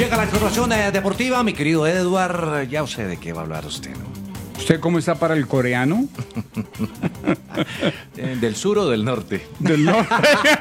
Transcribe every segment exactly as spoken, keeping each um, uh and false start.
Llega la información eh, deportiva, mi querido Edward. Ya sé de qué va a hablar usted, ¿no? ¿Usted cómo está para el coreano? Eh, ¿Del sur o del norte? Del norte.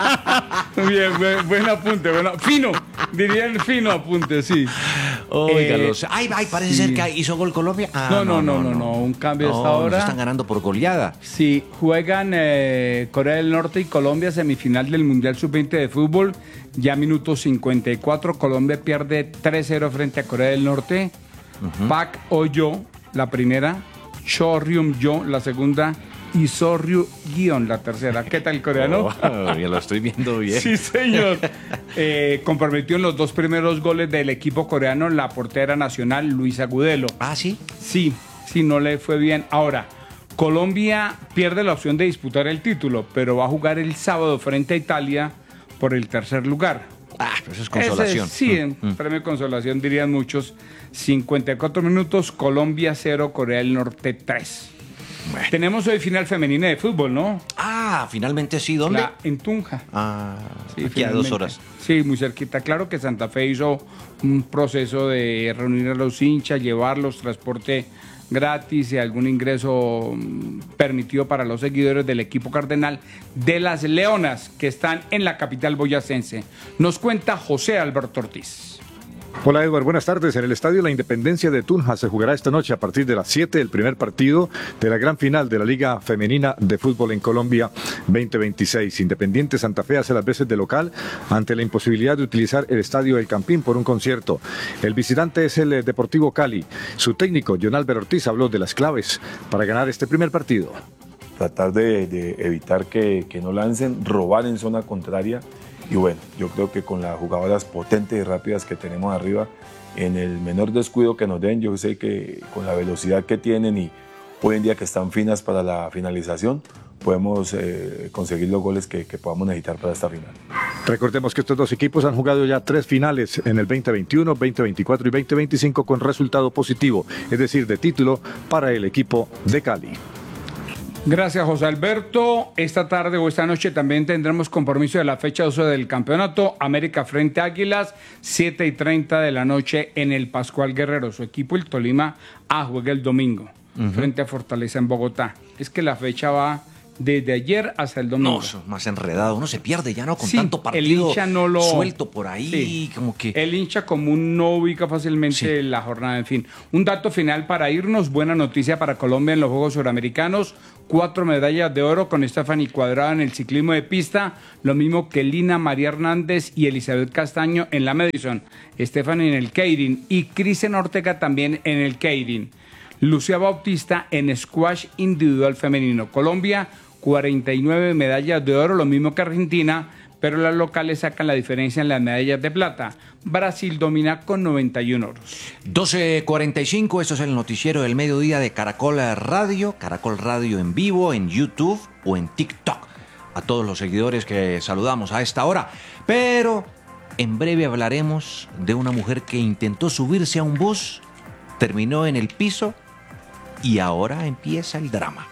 Bien, buen, buen apunte, bueno, fino, dirían fino apunte, sí. Óigalos. Eh, ay, ay, parece sí. ser que hizo gol Colombia. Ah, no, no, no, no, no, no, un cambio no, hasta ahora. Están ganando por goleada. Sí, juegan eh, Corea del Norte y Colombia, semifinal del Mundial sub veinte de fútbol. Ya minuto cincuenta y cuatro, Colombia pierde tres cero frente a Corea del Norte. Uh-huh. Pak Oh-yo, la primera. Cho Ryum-yo, la segunda. Y Soryu Guion, la tercera. ¿Qué tal el coreano? Oh, ya lo estoy viendo bien. Sí, señor. Eh, comprometió en los dos primeros goles del equipo coreano la portera nacional, Luisa Gudelo. Ah, ¿sí? Sí, sí, no le fue bien. Ahora, Colombia pierde la opción de disputar el título, pero va a jugar el sábado frente a Italia por el tercer lugar. Ah, pero eso es consolación. Ese, sí, mm, mm. premio de consolación dirían muchos. cincuenta y cuatro minutos, Colombia cero, Corea del Norte tres. Bueno. Tenemos hoy final femenina de fútbol, ¿no? Ah, finalmente sí, ¿dónde? La, en Tunja. Ah, sí, aquí a dos horas. Sí, muy cerquita. Claro que Santa Fe hizo un proceso de reunir a los hinchas, llevarlos, transporte gratis y algún ingreso permitido para los seguidores del equipo cardenal de las Leonas, que están en la capital boyacense. Nos cuenta José Alberto Ortiz. Hola Edward, buenas tardes. En el Estadio La Independencia de Tunja se jugará esta noche a partir de las siete el primer partido de la gran final de la Liga Femenina de Fútbol en Colombia veinte veintiséis. Independiente Santa Fe hace las veces de local ante la imposibilidad de utilizar el Estadio El Campín por un concierto. El visitante es el Deportivo Cali. Su técnico, John Álvaro Ortiz, habló de las claves para ganar este primer partido. Tratar de, de evitar que, que no lancen, robar en zona contraria. Y bueno, yo creo que con las jugadoras potentes y rápidas que tenemos arriba, en el menor descuido que nos den, yo sé que con la velocidad que tienen y hoy en día que están finas para la finalización, podemos eh, conseguir los goles que, que podamos necesitar para esta final. Recordemos que estos dos equipos han jugado ya tres finales en el veinte veintiuno, veinte veinticuatro y veinte veinticinco con resultado positivo, es decir, de título para el equipo de Cali. Gracias, José Alberto. Esta tarde o esta noche también tendremos compromiso de la fecha doce del campeonato. América frente a Águilas, siete y treinta de la noche en el Pascual Guerrero. Su equipo, el Tolima, A, juega el domingo uh-huh. frente a Fortaleza en Bogotá. Es que la fecha va desde ayer hasta el domingo. No, eso, más enredado. Uno se pierde ya, ¿no? Con sí, tanto partido el hincha no lo... suelto por ahí, sí. como que... El hincha común no ubica fácilmente sí. la jornada. En fin, un dato final para irnos. Buena noticia para Colombia en los Juegos Suramericanos. Cuatro medallas de oro con Stephanie Cuadrado en el ciclismo de pista. Lo mismo que Lina María Hernández y Elizabeth Castaño en la Madison. Stephanie en el Keirin y Kristen Ortega también en el Keirin. Lucía Bautista en squash individual femenino. Colombia, cuarenta y nueve medallas de oro, lo mismo que Argentina, pero las locales sacan la diferencia en las medallas de plata. Brasil domina con noventa y uno oros. doce cuarenta y cinco, esto es el noticiero del mediodía de Caracol Radio, Caracol Radio en vivo, en YouTube o en TikTok. A todos los seguidores que saludamos a esta hora. Pero en breve hablaremos de una mujer que intentó subirse a un bus, terminó en el piso y ahora empieza el drama.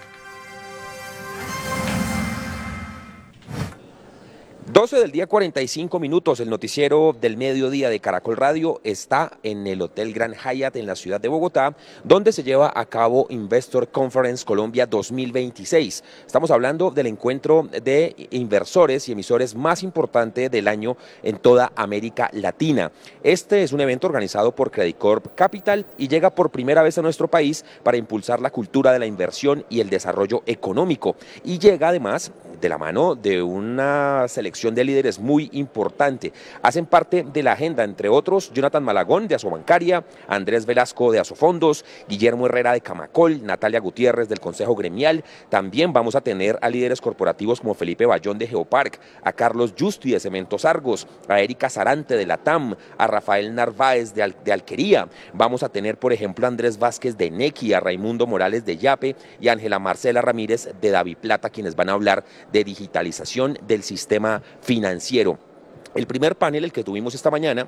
doce del día, cuarenta y cinco minutos, el noticiero del mediodía de Caracol Radio está en el Hotel Grand Hyatt en la ciudad de Bogotá, donde se lleva a cabo Investor Conference Colombia dos mil veintiséis. Estamos hablando del encuentro de inversores y emisores más importante del año en toda América Latina. Este es un evento organizado por Credit Corp Capital y llega por primera vez a nuestro país para impulsar la cultura de la inversión y el desarrollo económico. Y llega además de la mano de una selección de líderes muy importante. Hacen parte de la agenda, entre otros, Jonathan Malagón de Asobancaria, Andrés Velasco de Asofondos, Guillermo Herrera de Camacol, Natalia Gutiérrez del Consejo Gremial. También vamos a tener a líderes corporativos como Felipe Bayón de Geopark, a Carlos Justi de Cementos Argos, a Erika Sarante de la T A M, a Rafael Narváez de, Al de Alquería. Vamos a tener, por ejemplo, a Andrés Vázquez de Nequi, a Raimundo Morales de Yape y a Ángela Marcela Ramírez de Daviplata, quienes van a hablar de digitalización del sistema financiero. El primer panel, el que tuvimos esta mañana,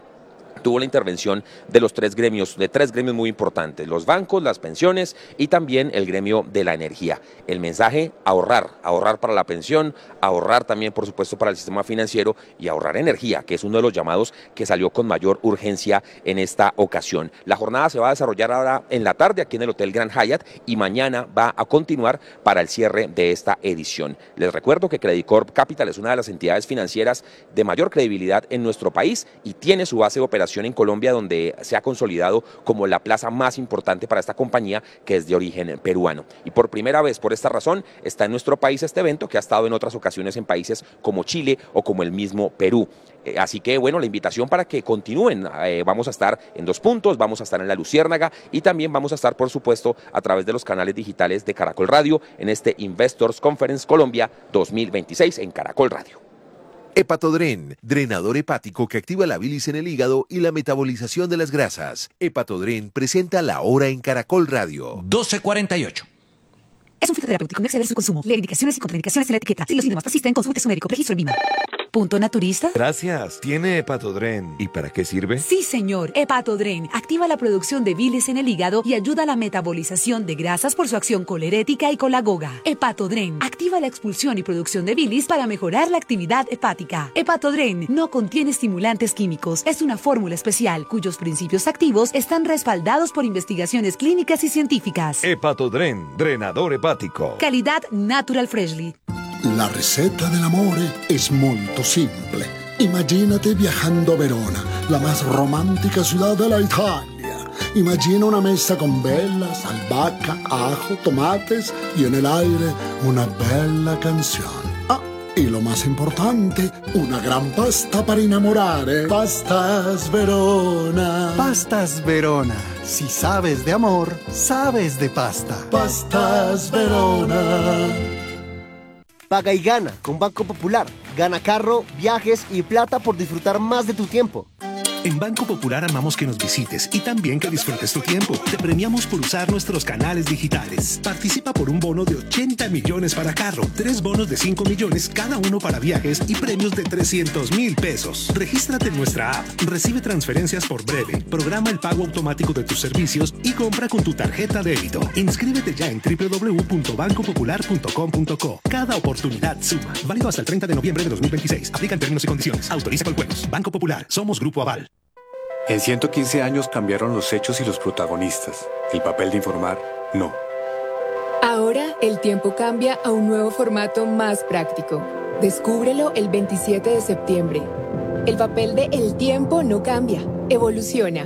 tuvo la intervención de los tres gremios, de tres gremios muy importantes, los bancos, las pensiones y también el gremio de la energía. El mensaje, ahorrar, ahorrar para la pensión, ahorrar también por supuesto para el sistema financiero y ahorrar energía, que es uno de los llamados que salió con mayor urgencia en esta ocasión. La jornada se va a desarrollar ahora en la tarde aquí en el Hotel Grand Hyatt y mañana va a continuar para el cierre de esta edición. Les recuerdo que Credit Corp Capital es una de las entidades financieras de mayor credibilidad en nuestro país y tiene su base de operación en Colombia, donde se ha consolidado como la plaza más importante para esta compañía, que es de origen peruano. Y por primera vez, por esta razón, está en nuestro país este evento, que ha estado en otras ocasiones en países como Chile o como el mismo Perú. Eh, así que, bueno, la invitación para que continúen. Eh, vamos a estar en dos puntos, vamos a estar en La Luciérnaga y también vamos a estar, por supuesto, a través de los canales digitales de Caracol Radio en este Investors Conference Colombia dos mil veintiséis en Caracol Radio. Hepatodren, drenador hepático que activa la bilis en el hígado y la metabolización de las grasas. Hepatodren presenta La Hora en Caracol Radio. doce cuarenta y ocho. Es un fitoterapéutico, no exceder su consumo. Lee indicaciones y contraindicaciones en la etiqueta. Si los síntomas persisten, consulte a su médico. Registro en Vima. ¿Punto naturista? Gracias. Tiene Hepatodren. ¿Y para qué sirve? Sí, señor. Hepatodren activa la producción de bilis en el hígado y ayuda a la metabolización de grasas por su acción colerética y colagoga. Hepatodren activa la expulsión y producción de bilis para mejorar la actividad hepática. Hepatodren no contiene estimulantes químicos. Es una fórmula especial cuyos principios activos están respaldados por investigaciones clínicas y científicas. Hepatodren, drenador hepático. Calidad Natural Freshly. La ricetta dell'amore es molto simple. Imagínate viajando a Verona, la más romántica ciudad de la Italia. Imagina una mesa con velas, albahaca, ajo, tomates y en el aire una bella canción. Ah, y lo más importante, una gran pasta para innamorare. Pastas Verona. Pastas Verona. Si sabes de amor, sabes de pasta. Pastas Verona. Paga y gana con Banco Popular. Gana carro, viajes y plata por disfrutar más de tu tiempo. En Banco Popular amamos que nos visites y también que disfrutes tu tiempo. Te premiamos por usar nuestros canales digitales. Participa por un bono de ochenta millones para carro, tres bonos de cinco millones cada uno para viajes y premios de trescientos mil pesos. Regístrate en nuestra app, recibe transferencias por breve, programa el pago automático de tus servicios y compra con tu tarjeta débito. Inscríbete ya en doble u doble u doble u punto banco popular punto com punto co. Cada oportunidad suma. Válido hasta el treinta de noviembre de dos mil veintiséis. Aplican términos y condiciones. Autoriza con juegos. Banco Popular. Somos Grupo Aval. En ciento quince años cambiaron los hechos y los protagonistas. El papel de informar, no. Ahora el tiempo cambia a un nuevo formato más práctico. Descúbrelo el veintisiete de septiembre. El papel de El Tiempo no cambia, evoluciona.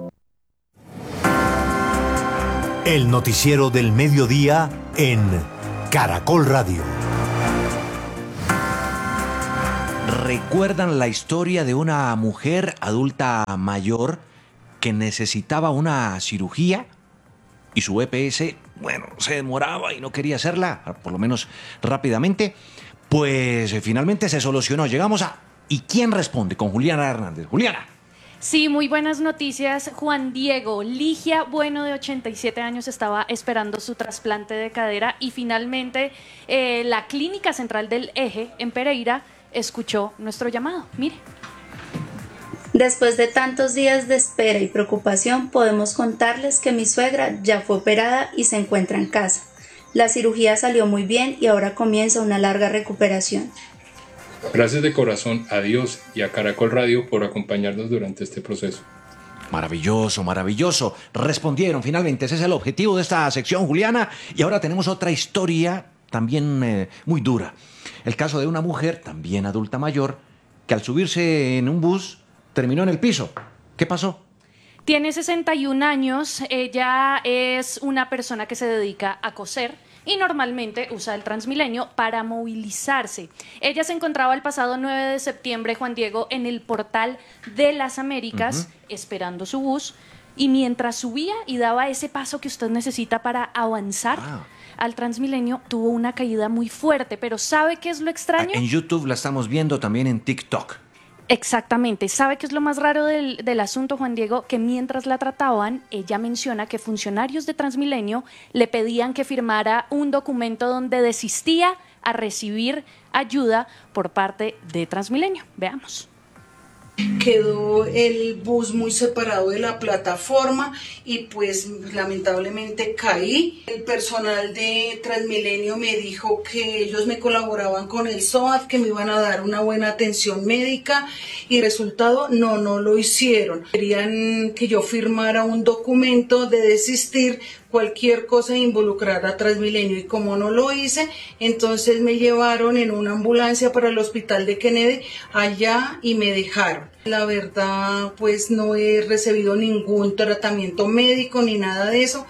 El noticiero del mediodía en Caracol Radio. ¿Recuerdan la historia de una mujer adulta mayor que necesitaba una cirugía y su E P S, bueno, se demoraba y no quería hacerla, por lo menos rápidamente? Pues eh, finalmente se solucionó. Llegamos a ¿y quién responde? Con Juliana Hernández. Juliana. Sí, muy buenas noticias. Juan Diego Ligia Bueno, de ochenta y siete años, estaba esperando su trasplante de cadera y finalmente eh, la Clínica Central del Eje en Pereira escuchó nuestro llamado. Mire. Después de tantos días de espera y preocupación, podemos contarles que mi suegra ya fue operada y se encuentra en casa. La cirugía salió muy bien y ahora comienza una larga recuperación. Gracias de corazón a Dios y a Caracol Radio por acompañarnos durante este proceso. Maravilloso, maravilloso. Respondieron finalmente. Ese es el objetivo de esta sección, Juliana. Y ahora tenemos otra historia también eh, muy dura. El caso de una mujer, también adulta mayor, que al subirse en un bus terminó en el piso. ¿Qué pasó? Tiene sesenta y un años, ella es una persona que se dedica a coser y normalmente usa el Transmilenio para movilizarse. Ella se encontraba el pasado nueve de septiembre, Juan Diego, en el Portal de las Américas, uh-huh. esperando su bus, y mientras subía y daba ese paso que usted necesita para avanzar ah. al Transmilenio, tuvo una caída muy fuerte. Pero ¿sabe qué es lo extraño? En YouTube la estamos viendo, también en TikTok. Exactamente. ¿Sabe qué es lo más raro del, del asunto, Juan Diego? Que mientras la trataban, ella menciona que funcionarios de Transmilenio le pedían que firmara un documento donde desistía a recibir ayuda por parte de Transmilenio. Veamos. Quedó el bus muy separado de la plataforma y pues lamentablemente caí. El personal de Transmilenio me dijo que ellos me colaboraban con el SOAT, que me iban a dar una buena atención médica y resultado no, no lo hicieron. Querían que yo firmara un documento de desistir cualquier cosa involucrada a Transmilenio y como no lo hice, entonces me llevaron en una ambulancia para el hospital de Kennedy allá y me dejaron. La verdad, pues no he recibido ningún tratamiento médico ni nada de eso.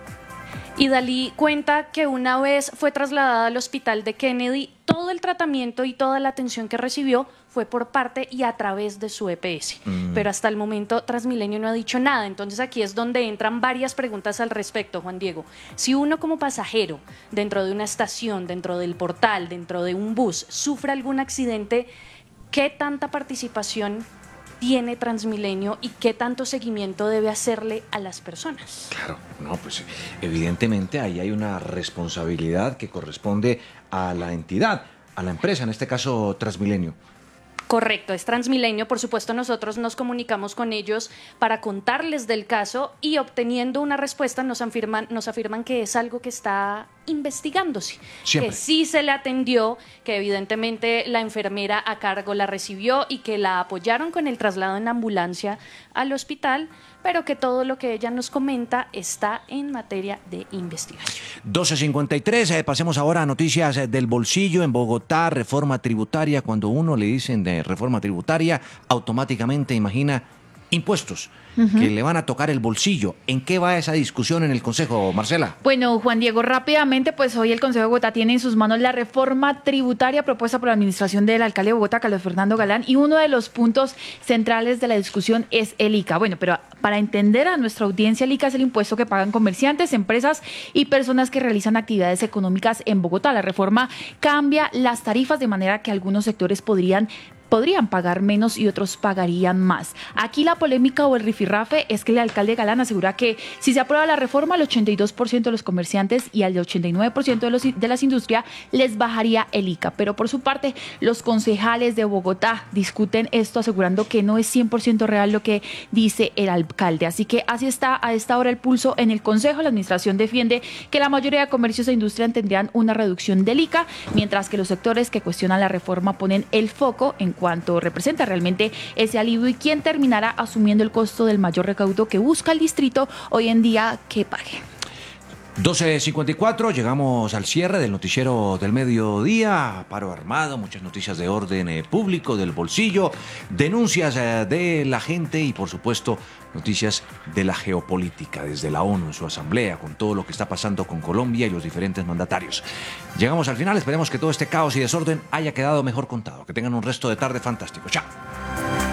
Y Dalí cuenta que una vez fue trasladada al hospital de Kennedy, todo el tratamiento y toda la atención que recibió fue por parte y a través de su E P S. Mm. Pero hasta el momento Transmilenio no ha dicho nada. Entonces aquí es donde entran varias preguntas al respecto, Juan Diego. Si uno como pasajero, dentro de una estación, dentro del portal, dentro de un bus, sufre algún accidente, ¿qué tanta participación tiene Transmilenio y qué tanto seguimiento debe hacerle a las personas? Claro, no, pues evidentemente ahí hay una responsabilidad que corresponde a la entidad, a la empresa, en este caso Transmilenio. Correcto, es Transmilenio. Por supuesto, nosotros nos comunicamos con ellos para contarles del caso y obteniendo una respuesta nos afirman, nos afirman que es algo que está investigándose, Siempre. que sí se le atendió, que evidentemente la enfermera a cargo la recibió y que la apoyaron con el traslado en ambulancia al hospital, pero que todo lo que ella nos comenta está en materia de investigación. doce cincuenta y tres, eh, pasemos ahora a noticias eh, del bolsillo. En Bogotá, reforma tributaria. Cuando uno le dicen de reforma tributaria, automáticamente imagina impuestos uh-huh. que le van a tocar el bolsillo. ¿En qué va esa discusión en el Consejo, Marcela? Bueno, Juan Diego, rápidamente, pues hoy el Consejo de Bogotá tiene en sus manos la reforma tributaria propuesta por la administración del alcalde de Bogotá, Carlos Fernando Galán, y uno de los puntos centrales de la discusión es el I C A. Bueno, pero para entender a nuestra audiencia, el I C A es el impuesto que pagan comerciantes, empresas y personas que realizan actividades económicas en Bogotá. La reforma cambia las tarifas de manera que algunos sectores podrían podrían pagar menos y otros pagarían más. Aquí la polémica o el rifirrafe es que el alcalde Galán asegura que si se aprueba la reforma, al ochenta y dos por ciento de los comerciantes y al ochenta y nueve por ciento de, los, de las industrias les bajaría el I C A. Pero por su parte, los concejales de Bogotá discuten esto asegurando que no es cien por ciento real lo que dice el alcalde. Así que así está a esta hora el pulso en el Consejo. La administración defiende que la mayoría de comercios e industrias tendrían una reducción del I C A, mientras que los sectores que cuestionan la reforma ponen el foco en cuanto representa realmente ese alivio y quién terminará asumiendo el costo del mayor recaudo que busca el distrito hoy en día que pague. doce cincuenta y cuatro, llegamos al cierre del noticiero del mediodía. Paro armado, muchas noticias de orden eh, público, del bolsillo, denuncias eh, de la gente y por supuesto noticias de la geopolítica desde la ONU en su asamblea con todo lo que está pasando con Colombia y los diferentes mandatarios. Llegamos al final, esperemos que todo este caos y desorden haya quedado mejor contado. Que tengan un resto de tarde fantástico. Chao.